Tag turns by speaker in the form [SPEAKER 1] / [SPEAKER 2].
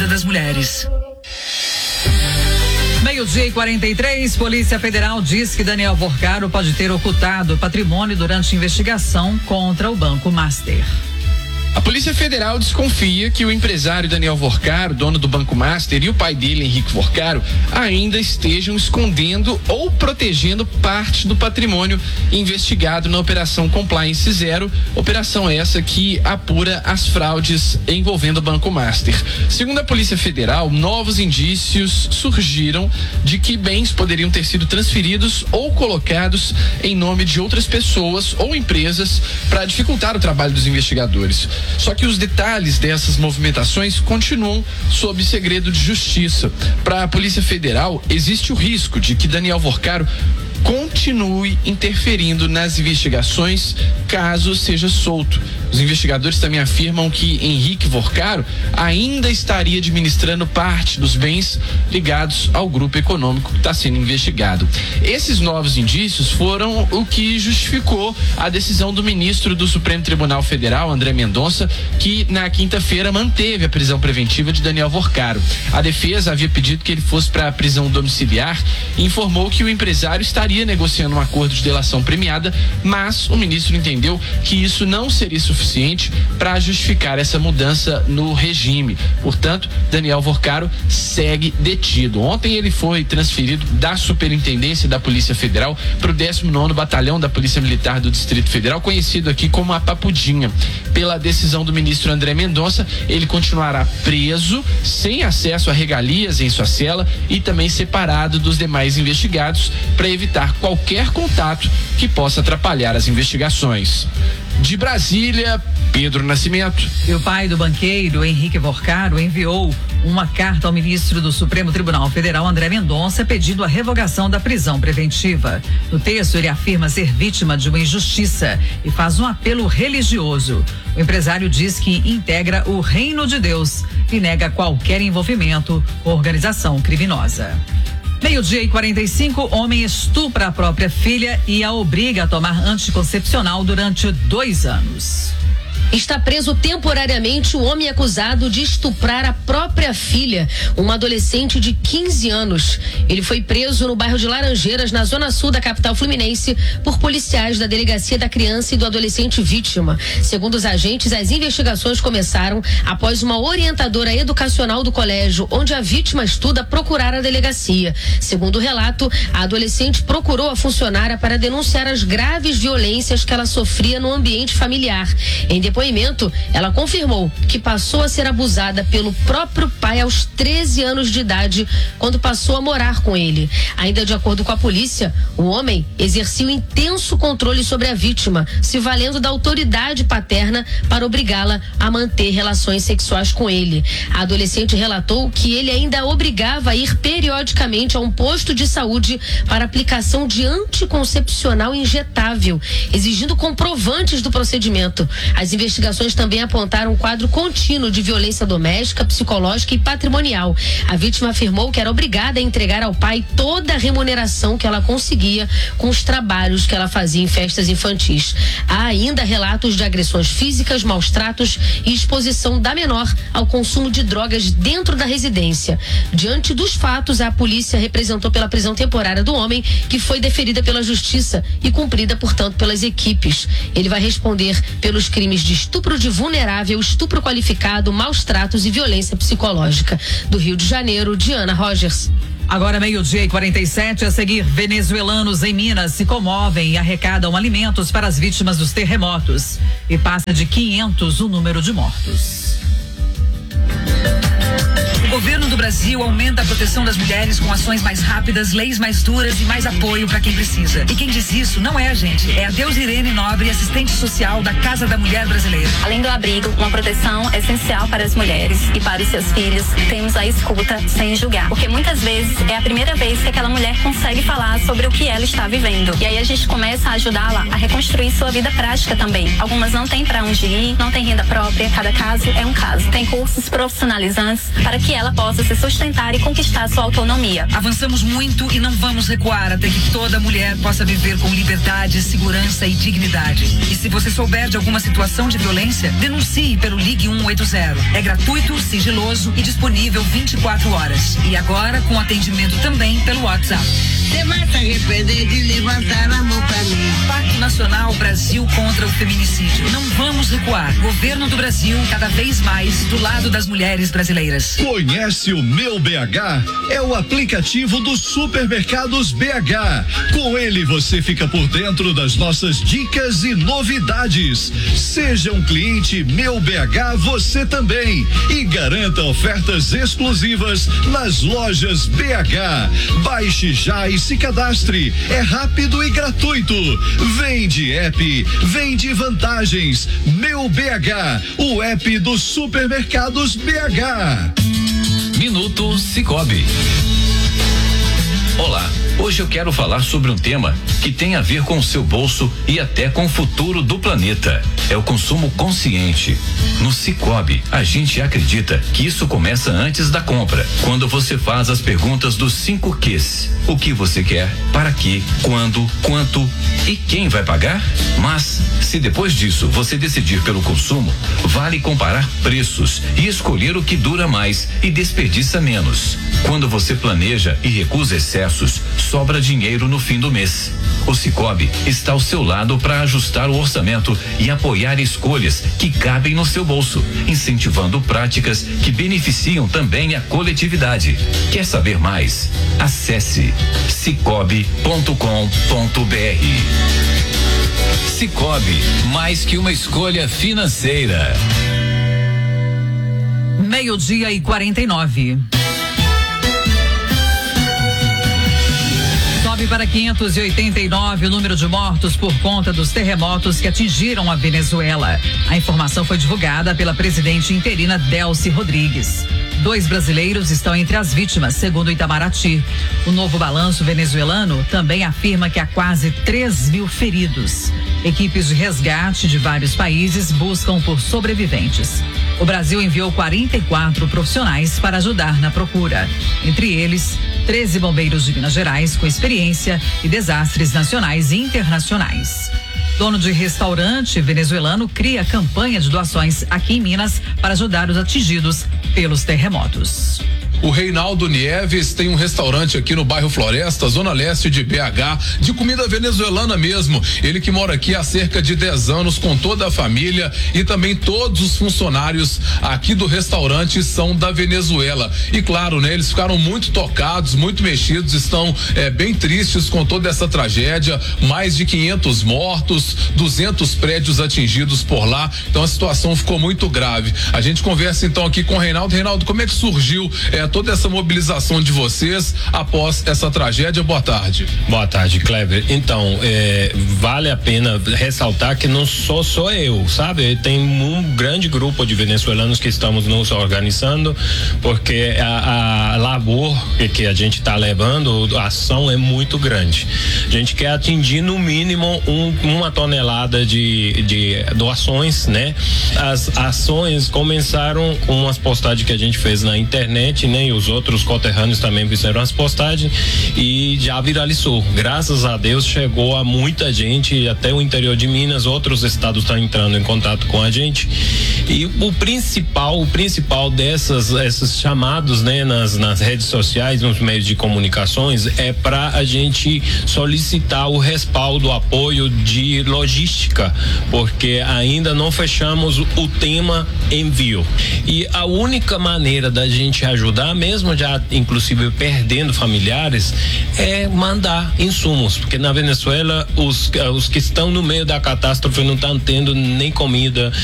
[SPEAKER 1] Defesa das Mulheres. 12:43, Polícia Federal diz que Daniel Vorcaro pode ter ocultado patrimônio durante investigação contra o Banco Master.
[SPEAKER 2] A Polícia Federal desconfia que o empresário Daniel Vorcaro, dono do Banco Master, e o pai dele, Henrique Vorcaro, ainda estejam escondendo ou protegendo parte do patrimônio investigado na Operação Compliance Zero, operação essa que apura as fraudes envolvendo o Banco Master. Segundo a Polícia Federal, novos indícios surgiram de que bens poderiam ter sido transferidos ou colocados em nome de outras pessoas ou empresas para dificultar o trabalho dos investigadores. Só que os detalhes dessas movimentações continuam sob segredo de justiça. Para a Polícia Federal, existe o risco de que Daniel Vorcaro continue interferindo nas investigações caso seja solto. Os investigadores também afirmam que Henrique Vorcaro ainda estaria administrando parte dos bens ligados ao grupo econômico que está sendo investigado. Esses novos indícios foram o que justificou a decisão do ministro do Supremo Tribunal Federal, André Mendonça, que na quinta-feira manteve a prisão preventiva de Daniel Vorcaro. A defesa havia pedido que ele fosse para a prisão domiciliar e informou que o empresário estaria negociando um acordo de delação premiada, mas o ministro entendeu que isso não seria suficiente para justificar essa mudança no regime. Portanto, Daniel Vorcaro segue detido. Ontem ele foi transferido da Superintendência da Polícia Federal para o 19º Batalhão da Polícia Militar do Distrito Federal, conhecido aqui como a Papudinha. Pela decisão do ministro André Mendonça, ele continuará preso, sem acesso a regalias em sua cela e também separado dos demais investigados para evitar qualquer contato que possa atrapalhar as investigações. De Brasília, Pedro Nascimento.
[SPEAKER 1] E o pai do banqueiro, Henrique Vorcaro, enviou uma carta ao ministro do Supremo Tribunal Federal, André Mendonça, pedindo a revogação da prisão preventiva. No texto, ele afirma ser vítima de uma injustiça e faz um apelo religioso. O empresário diz que integra o reino de Deus e nega qualquer envolvimento com organização criminosa. 12:45, homem estupra a própria filha e a obriga a tomar anticoncepcional durante 2 anos.
[SPEAKER 3] Está preso temporariamente o homem acusado de estuprar a própria filha, uma adolescente de 15 anos. Ele foi preso no bairro de Laranjeiras, na zona sul da capital fluminense, por policiais da Delegacia da Criança e do Adolescente Vítima. Segundo os agentes, as investigações começaram após uma orientadora educacional do colégio, onde a vítima estuda, procurar a delegacia. Segundo o relato, a adolescente procurou a funcionária para denunciar as graves violências que ela sofria no ambiente familiar. Em depoimento, ela confirmou que passou a ser abusada pelo próprio pai aos 13 anos de idade, quando passou a morar com ele. Ainda de acordo com a polícia, o homem exercia um intenso controle sobre a vítima, se valendo da autoridade paterna para obrigá-la a manter relações sexuais com ele. A adolescente relatou que ele ainda a obrigava a ir periodicamente a um posto de saúde para aplicação de anticoncepcional injetável, exigindo comprovantes do procedimento. As investigações também apontaram um quadro contínuo de violência doméstica, psicológica e patrimonial. A vítima afirmou que era obrigada a entregar ao pai toda a remuneração que ela conseguia com os trabalhos que ela fazia em festas infantis. Há ainda relatos de agressões físicas, maus tratos e exposição da menor ao consumo de drogas dentro da residência. Diante dos fatos, a polícia representou pela prisão temporária do homem, que foi deferida pela justiça e cumprida, portanto, pelas equipes. Ele vai responder pelos crimes de estupro de vulnerável, estupro qualificado, maus tratos e violência psicológica. Do Rio de Janeiro, Diana Rogers.
[SPEAKER 1] Agora 12:47, a seguir, venezuelanos em Minas se comovem e arrecadam alimentos para as vítimas dos terremotos. E passa de 500 o número de mortos. O governo do Brasil aumenta a proteção das mulheres com ações mais rápidas, leis mais duras e mais apoio para quem precisa. E quem diz isso não é a gente, é a Deusirene Nobre, assistente social da Casa da Mulher Brasileira.
[SPEAKER 4] Além do abrigo, uma proteção essencial para as mulheres e para os seus filhos, temos a escuta sem julgar. Porque muitas vezes é a primeira vez que aquela mulher consegue falar sobre o que ela está vivendo. E aí a gente começa a ajudá-la a reconstruir sua vida prática também. Algumas não têm para onde ir, não têm renda própria, cada caso é um caso. Tem cursos profissionalizantes para que ela possa se se sustentar e conquistar sua autonomia.
[SPEAKER 5] Avançamos muito e não vamos recuar até que toda mulher possa viver com liberdade, segurança e dignidade. E se você souber de alguma situação de violência, denuncie pelo Ligue 180. É gratuito, sigiloso e disponível 24 horas. E agora com atendimento também pelo WhatsApp.
[SPEAKER 6] Você vai se arrepender de levantar a mão pra mim.
[SPEAKER 5] Pacto Nacional Brasil contra o Feminicídio. Não vamos recuar. Governo do Brasil, cada vez mais do lado das mulheres brasileiras.
[SPEAKER 7] Conhece o Meu BH? É o aplicativo dos supermercados BH. Com ele você fica por dentro das nossas dicas e novidades. Seja um cliente Meu BH você também e garanta ofertas exclusivas nas lojas BH. Baixe já e se cadastre. É rápido e gratuito. Vende app, vende vantagens. Meu BH, o app dos supermercados BH.
[SPEAKER 8] Minuto Sicoob. Olá, hoje eu quero falar sobre um tema que tem a ver com o seu bolso e até com o futuro do planeta. É o consumo consciente. No Sicoob, a gente acredita que isso começa antes da compra, quando você faz as perguntas dos 5 Qs. O que você quer, para quê, quando, quanto e quem vai pagar? Mas, se depois disso você decidir pelo consumo, vale comparar preços e escolher o que dura mais e desperdiça menos. Quando você planeja e recusa excessos, sobra dinheiro no fim do mês. O Sicoob está ao seu lado para ajustar o orçamento e apoiar escolhas que cabem no seu bolso, incentivando práticas que beneficiam também a coletividade. Quer saber mais? Acesse sicoob.com.br. Sicoob, mais que uma escolha financeira.
[SPEAKER 1] 12:49. Sobe para 589 o número de mortos por conta dos terremotos que atingiram a Venezuela. A informação foi divulgada pela presidente interina Delcy Rodrigues. 2 brasileiros estão entre as vítimas, segundo Itamaraty. O novo balanço venezuelano também afirma que há quase 3.000 feridos. Equipes de resgate de vários países buscam por sobreviventes. O Brasil enviou 44 profissionais para ajudar na procura. Entre eles, 13 bombeiros de Minas Gerais com experiência em desastres nacionais e internacionais. Dono de restaurante venezuelano cria campanha de doações aqui em Minas para ajudar os atingidos pelos terremotos.
[SPEAKER 9] O Reinaldo Nieves tem um restaurante aqui no bairro Floresta, zona leste de BH, de comida venezuelana mesmo. Ele que mora aqui há cerca de 10 anos com toda a família e também todos os funcionários aqui do restaurante são da Venezuela. E claro, né, eles ficaram muito tocados, muito mexidos, estão bem tristes com toda essa tragédia. Mais de 500 mortos, 200 prédios atingidos por lá. Então a situação ficou muito grave. A gente conversa então aqui com o Reinaldo. Reinaldo, como é que surgiu toda essa mobilização de vocês após essa tragédia? Boa tarde.
[SPEAKER 10] Boa tarde, Kleber. Então, vale a pena ressaltar que não sou eu, sabe? Tem um grande grupo de venezuelanos que estamos nos organizando, porque a labor que a gente está levando, a ação é muito grande. A gente quer atingir no mínimo 1 tonelada de doações, né? As ações começaram com umas postagens que a gente fez na internet, né? E os outros conterrâneos também fizeram as postagens e já viralizou. Graças a Deus chegou a muita gente, até o interior de Minas, outros estados estão entrando em contato com a gente. E o principal esses chamados, né, nas redes sociais, nos meios de comunicações, é para a gente solicitar o respaldo, o apoio de logística, porque ainda não fechamos o tema envio. E a única maneira da gente ajudar, mesmo já inclusive perdendo familiares, é mandar insumos, porque na Venezuela os que estão no meio da catástrofe não estão tendo nem comida,